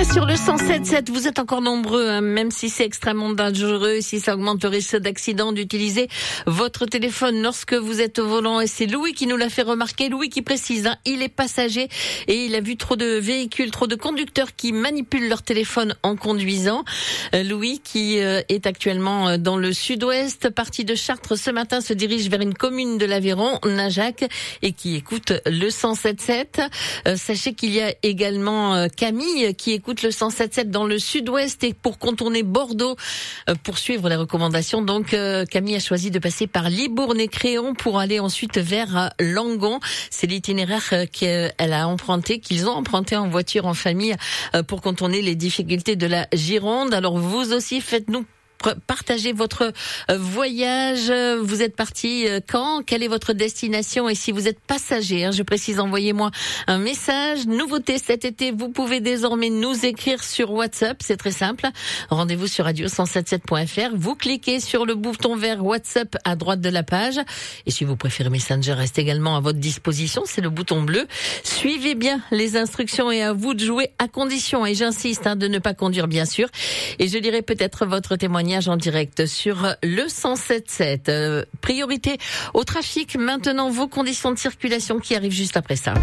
sur le 107.7. Vous êtes encore nombreux, hein, même si c'est extrêmement dangereux, si ça augmente le risque d'accident, d'utiliser votre téléphone lorsque vous êtes au volant. Et c'est Louis qui nous l'a fait remarquer. Louis qui précise, hein, il est passager et il a vu trop de véhicules, trop de conducteurs qui manipulent leur téléphone en conduisant. Louis qui est actuellement dans le sud-ouest, parti de Chartres ce matin, se dirige vers une commune de l'Aveyron, Najac, et qui écoute le 107.7. Sachez qu'il y a également Camille qui écoute le 107.7 dans le sud-ouest et pour contourner Bordeaux, pour suivre les recommandations. Donc Camille a choisi de passer par Libourne et Créon pour aller ensuite vers Langon. C'est l'itinéraire qu'elle a emprunté, qu'ils ont emprunté en voiture, en famille, pour contourner les difficultés de la Gironde. Alors vous aussi, faites-nous partagez votre voyage. Vous êtes parti quand? Quelle est votre destination? Et si vous êtes passager, je précise, envoyez-moi un message. Nouveauté cet été, vous pouvez désormais nous écrire sur WhatsApp. C'est très simple. Rendez-vous sur radio177.fr. Vous cliquez sur le bouton vert WhatsApp à droite de la page. Et si vous préférez Messenger, reste également à votre disposition. C'est le bouton bleu. Suivez bien les instructions et à vous de jouer, à condition, et j'insiste, de ne pas conduire, bien sûr. Et je lirai peut-être votre témoignage en direct sur le 107.7. Priorité au trafic. Maintenant, vos conditions de circulation qui arrivent juste après ça.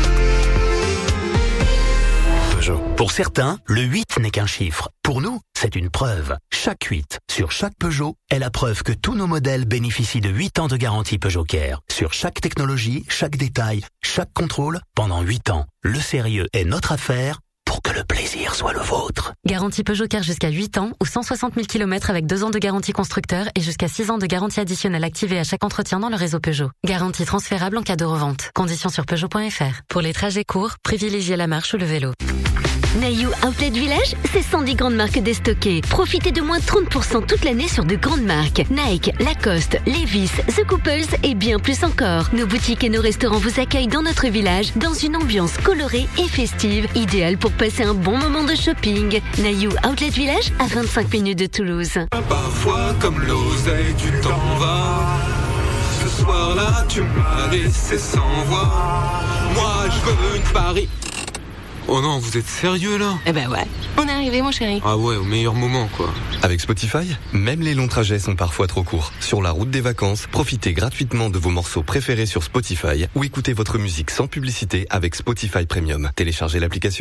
Peugeot. Pour certains, le 8 n'est qu'un chiffre. Pour nous, c'est une preuve. Chaque 8 sur chaque Peugeot est la preuve que tous nos modèles bénéficient de 8 ans de garantie Peugeot Care. Sur chaque technologie, chaque détail, chaque contrôle, pendant 8 ans. Le sérieux est notre affaire. Pour que le plaisir soit le vôtre. Garantie Peugeot Care jusqu'à 8 ans ou 160 000 km avec 2 ans de garantie constructeur et jusqu'à 6 ans de garantie additionnelle activée à chaque entretien dans le réseau Peugeot. Garantie transférable en cas de revente. Conditions sur Peugeot.fr. Pour les trajets courts, privilégiez la marche ou le vélo. Naïou Outlet Village, c'est 110 grandes marques déstockées. Profitez de moins 30% toute l'année sur de grandes marques. Nike, Lacoste, Levi's, The Couples et bien plus encore. Nos boutiques et nos restaurants vous accueillent dans notre village, dans une ambiance colorée et festive, idéale pour passer un bon moment de shopping. Naïou Outlet Village, à 25 minutes de Toulouse. Parfois, comme l'oseille, tu t'en vas. Ce soir-là, tu m'as laissé sans voix. Moi, je veux une Paris. Oh non, vous êtes sérieux là? Eh ben ouais, on est arrivé mon chéri. Ah ouais, au meilleur moment quoi. Avec Spotify, même les longs trajets sont parfois trop courts. Sur la route des vacances, profitez gratuitement de vos morceaux préférés sur Spotify ou écoutez votre musique sans publicité avec Spotify Premium. Téléchargez l'application.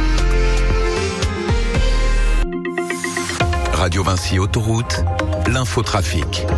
Radio Vinci Autoroute, l'infotrafic.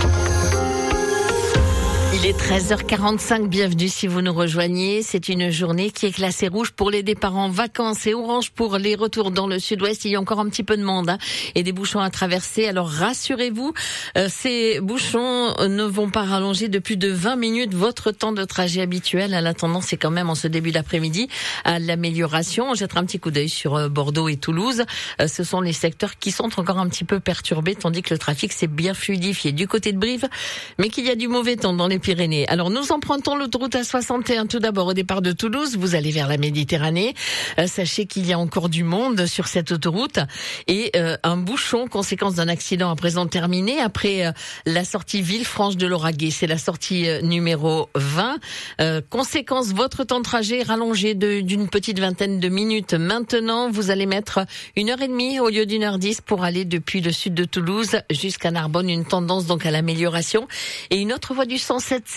Il est 13h45, bienvenue si vous nous rejoignez. C'est une journée qui est classée rouge pour les départs en vacances et orange pour les retours dans le sud-ouest. Il y a encore un petit peu de monde et des bouchons à traverser. Alors rassurez-vous, ces bouchons ne vont pas rallonger de plus de 20 minutes votre temps de trajet habituel. La tendance est quand même en ce début d'après-midi à l'amélioration. On jettera un petit coup d'œil sur Bordeaux et Toulouse. Ce sont les secteurs qui sont encore un petit peu perturbés, tandis que le trafic s'est bien fluidifié du côté de Brive, mais qu'il y a du mauvais temps dans les Pyrénées. Alors nous empruntons l'autoroute A61 tout d'abord au départ de Toulouse. Vous allez vers la Méditerranée. Sachez qu'il y a encore du monde sur cette autoroute et un bouchon, conséquence d'un accident à présent terminé après la sortie Villefranche de Lauragais. C'est la sortie numéro 20. Conséquence, votre temps de trajet rallongé d'une petite vingtaine de minutes. Maintenant, vous allez mettre 1h30 au lieu d'1h10 pour aller depuis le sud de Toulouse jusqu'à Narbonne. Une tendance donc à l'amélioration. Et une autre voie du 107